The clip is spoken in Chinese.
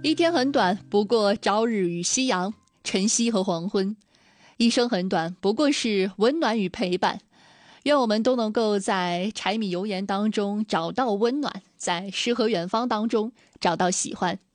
一天很短，不过朝日与夕阳，晨曦和黄昏；一生很短，不过是温暖与陪伴。愿我们都能够在柴米油盐当中找到温暖，在诗和远方当中找到喜欢。